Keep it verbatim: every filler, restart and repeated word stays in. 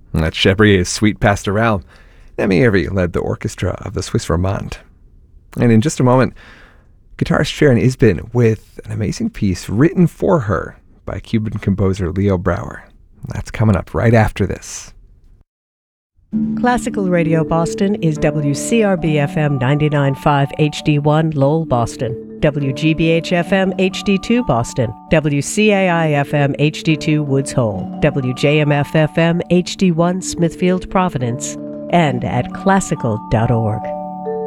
That's Chabrier's Sweet Pastoral. Emmy Hervey led the orchestra of the Swiss Romande. And in just a moment, guitarist Sharon Isbin with an amazing piece written for her by Cuban composer Leo Brouwer. That's coming up right after this. Classical Radio Boston is W C R B F M ninety-nine point five H D one Lowell, Boston, W G B H F M H D two Boston, W C A I F M H D two Woods Hole, W J M F F M H D one Smithfield, Providence, and at classical dot org.